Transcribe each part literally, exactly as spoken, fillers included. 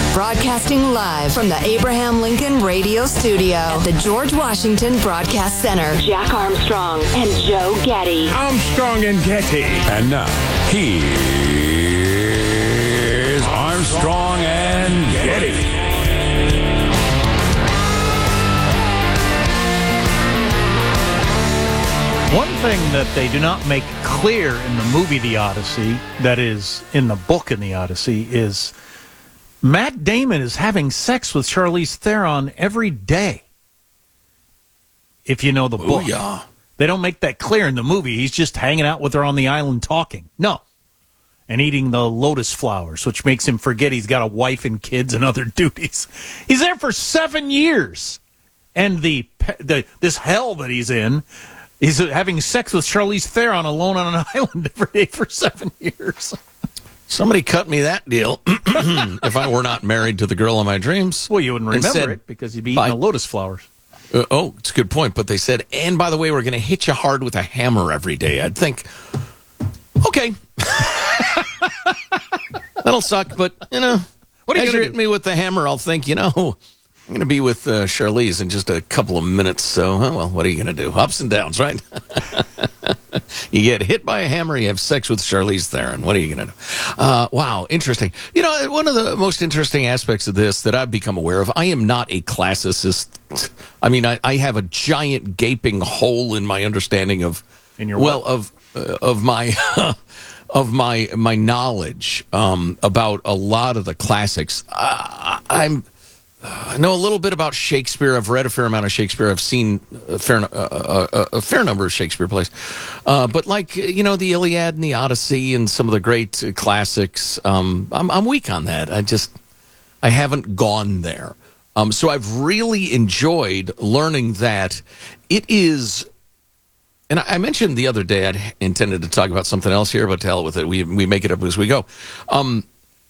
Broadcasting live from the Abraham Lincoln Radio Studio at the George Washington Broadcast Center. Jack Armstrong and Joe Getty. Armstrong and Getty. And now, here's Armstrong and Getty. One thing that they do not make clear in the movie The Odyssey, that is, in the book in The Odyssey, is Matt Damon is having sex with Charlize Theron every day. If you know the book. Ooh, yeah. They don't make that clear in the movie. He's just hanging out with her on the island talking. No. And eating the lotus flowers, which makes him forget he's got a wife and kids and other duties. He's there for seven years. And the, the this hell that he's in, he's having sex with Charlize Theron alone on an island every day for seven years. Somebody cut me that deal if I were not married to the girl of my dreams. Well, you wouldn't remember said, it because you'd be eating the lotus flowers. Uh, oh, it's a good point. But they said, and by the way, we're going to hit you hard with a hammer every day. I'd think, okay. That'll suck, but, you know, what are you as you gonna hit do? me with the hammer, I'll think, you know, I'm going to be with uh, Charlize in just a couple of minutes. So, oh, well, what are you going to do? Ups and downs, right? You get hit by a hammer, you have sex with Charlize Theron. What are you going to do? Uh, wow, interesting. You know, one of the most interesting aspects of this that I've become aware of, I am not a classicist. I mean, I, I have a giant gaping hole in my understanding of, In your well, what? of uh, of my of my my knowledge um, about a lot of the classics. Uh, I'm. I know a little bit about Shakespeare. I've read a fair amount of Shakespeare. I've seen a fair, uh, a, a fair number of Shakespeare plays. Uh, but like, you know, the Iliad and the Odyssey and some of the great uh, classics, um, I'm, I'm weak on that. I just, I haven't gone there. Um, so I've really enjoyed learning that it is, and I mentioned the other day, I intended to talk about something else here, but to hell with it. We, we make it up as we go. Um,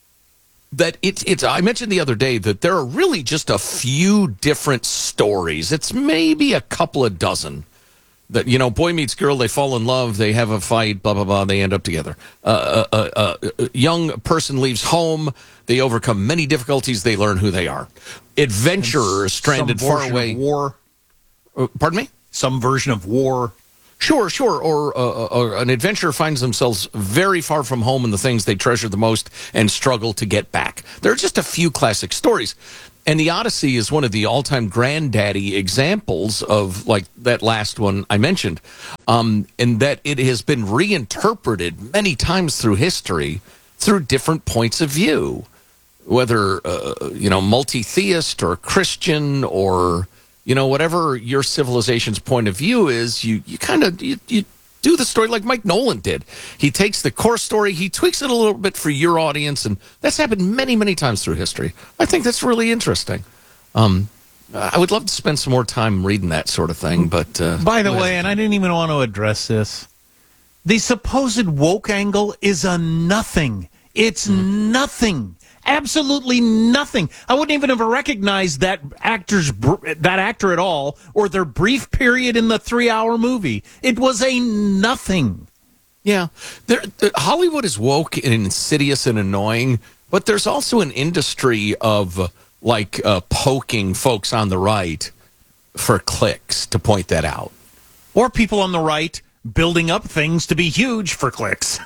That it's, it's, I mentioned the other day that there are really just a few different stories. It's maybe a couple of dozen that, you know, boy meets girl, they fall in love, they have a fight, blah, blah, blah, they end up together. Uh, a, a, a, a young person leaves home, they overcome many difficulties, they learn who they are. Adventurers stranded far away. War. Uh, pardon me? Some version of war. Sure, sure. Or, uh, or an adventurer finds themselves very far from home and the things they treasure the most and struggle to get back. There are just a few classic stories. And the Odyssey is one of the all-time granddaddy examples of, like, that last one I mentioned. Um, and that it has been reinterpreted many times through history through different points of view. Whether, uh, you know, multi-theist or Christian or... You know, whatever your civilization's point of view is, you, you kind of you, you do the story like Mike Nolan did. He takes the core story, he tweaks it a little bit for your audience, and that's happened many, many times through history. I think that's really interesting. Um, I would love to spend some more time reading that sort of thing, but... Uh, By the way, and I didn't even want to address this, the supposed woke angle is a nothing. It's mm. nothing. Absolutely nothing. I wouldn't even have recognized that actor's that actor at all, or their brief period in the three-hour movie. It was a nothing. Yeah, there, there, Hollywood is woke and insidious and annoying, but there's also an industry of like uh, poking folks on the right for clicks to point that out, or people on the right building up things to be huge for clicks.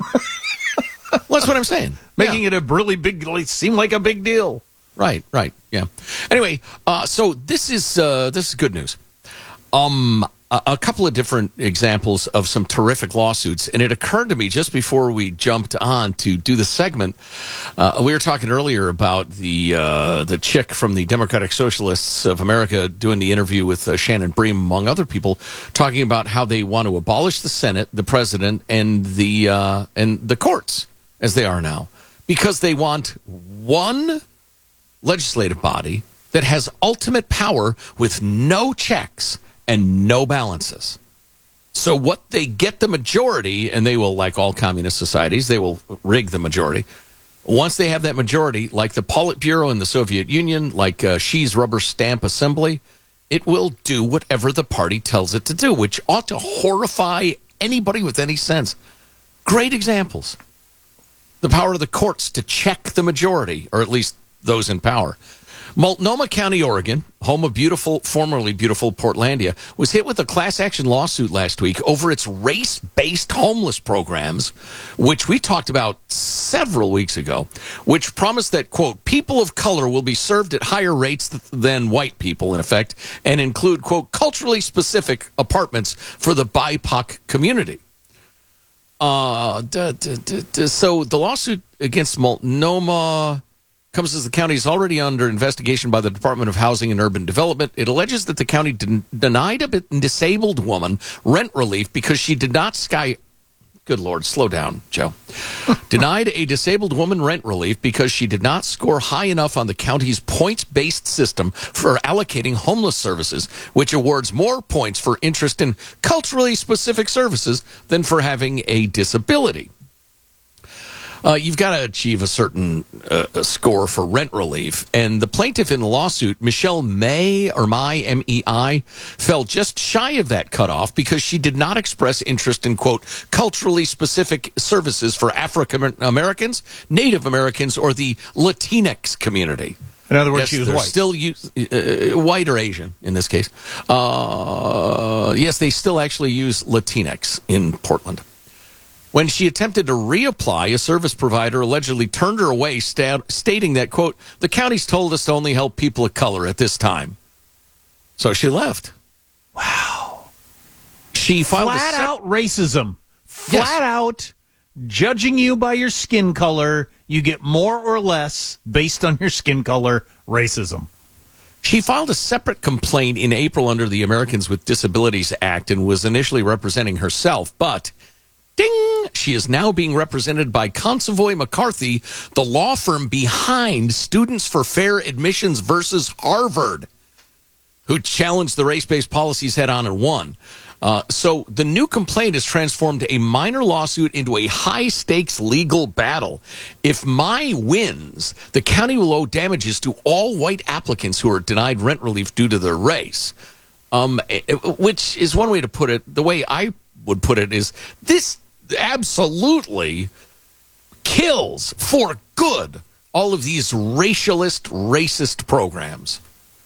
Well, that's what I'm saying. Making yeah. it a really big, like, seem like a big deal. Right, right, yeah. Anyway, uh, so this is uh, this is good news. Um, a, a couple of different examples of some terrific lawsuits, and it occurred to me just before we jumped on to do the segment. Uh, we were talking earlier about the uh, the chick from the Democratic Socialists of America doing the interview with uh, Shannon Bream, among other people, talking about how they want to abolish the Senate, the president, and the uh, and the courts as they are now, because they want one legislative body that has ultimate power with no checks and no balances. So what they get the majority, and they will, like all communist societies, they will rig the majority. Once they have that majority, like the Politburo in the Soviet Union, like uh, Xi's rubber stamp assembly, it will do whatever the party tells it to do, which ought to horrify anybody with any sense. Great examples. The power of the courts to check the majority, or at least those in power. Multnomah County, Oregon, home of beautiful, formerly beautiful Portlandia, was hit with a class action lawsuit last week over its race-based homeless programs, which we talked about several weeks ago, which promised that, quote, people of color will be served at higher rates th- than white people, in effect, and include, quote, culturally specific apartments for the B I P O C community. Uh, duh, duh, duh, duh. So the lawsuit against Multnomah comes as the county is already under investigation by the Department of Housing and Urban Development. It alleges that the county den- denied a disabled woman rent relief because she did not sky... Good Lord, slow down, Joe. Denied a disabled woman rent relief because she did not score high enough on the county's points-based system for allocating homeless services, which awards more points for interest in culturally specific services than for having a disability. Uh, you've got to achieve a certain uh, a score for rent relief. And the plaintiff in the lawsuit, Michelle May, or Mai, M E I, fell just shy of that cutoff because she did not express interest in, quote, culturally specific services for African Americans, Native Americans, or the Latinx community. In other words, yes, she was they're white. Still use, uh, white or Asian in this case. Uh, yes, they still actually use Latinx in Portland. When she attempted to reapply, a service provider allegedly turned her away, sta- stating that, quote, the county's told us to only help people of color at this time. So she left. Wow. She filed Flat a se- out racism. Flat Yes. out judging you by your skin color. You get more or less based on your skin color racism. She filed a separate complaint in April under the Americans with Disabilities Act and was initially representing herself, but... Ding! She is now being represented by Consovoy McCarthy, the law firm behind Students for Fair Admissions versus Harvard, who challenged the race-based policies head-on and won. Uh, so the new complaint has transformed a minor lawsuit into a high-stakes legal battle. If Mai wins, the county will owe damages to all white applicants who are denied rent relief due to their race, um, which is one way to put it. The way I would put it is this absolutely kills for good all of these racialist, racist programs.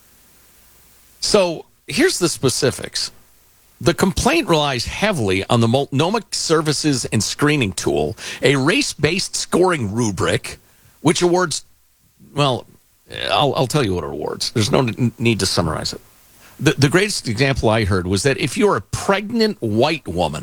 So here's the specifics. The complaint relies heavily on the Multnomah Services and Screening Tool, a race-based scoring rubric, which awards, well, I'll, I'll tell you what it awards. There's no need to summarize it. The, the greatest example I heard was that if you're a pregnant white woman